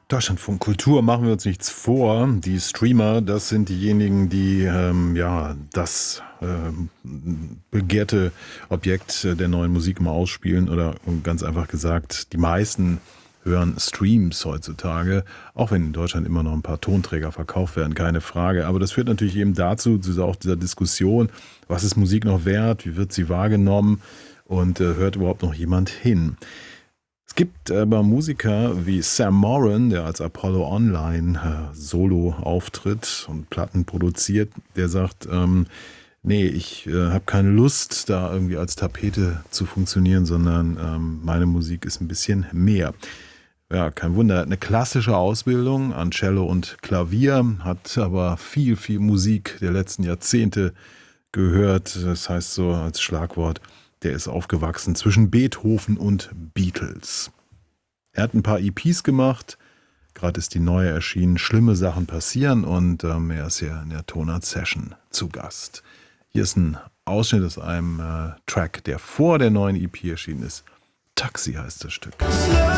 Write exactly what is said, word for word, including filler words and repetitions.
Deutschlandfunk Kultur, machen wir uns nichts vor. Die Streamer, das sind diejenigen, die ähm, ja das ähm, begehrte Objekt der neuen Musik mal ausspielen oder ganz einfach gesagt, die meisten hören Streams heutzutage, auch wenn in Deutschland immer noch ein paar Tonträger verkauft werden, keine Frage. Aber das führt natürlich eben dazu, zu dieser, auch dieser Diskussion, was ist Musik noch wert, wie wird sie wahrgenommen und äh, hört überhaupt noch jemand hin? Es gibt aber Musiker wie Sam Moran, der als Apollo Online äh, solo auftritt und Platten produziert, der sagt, ähm, nee, ich äh, habe keine Lust, da irgendwie als Tapete zu funktionieren, sondern ähm, meine Musik ist ein bisschen mehr. Ja, kein Wunder, er hat eine klassische Ausbildung an Cello und Klavier, hat aber viel, viel Musik der letzten Jahrzehnte gehört. Das heißt so als Schlagwort, der ist aufgewachsen zwischen Beethoven und Beatles. Er hat ein paar E Ps gemacht, gerade ist die neue erschienen, Schlimme Sachen passieren und ähm, er ist hier in der Tonart Session zu Gast. Hier ist ein Ausschnitt aus einem äh, Track, der vor der neuen E P erschienen ist. Taxi heißt das Stück.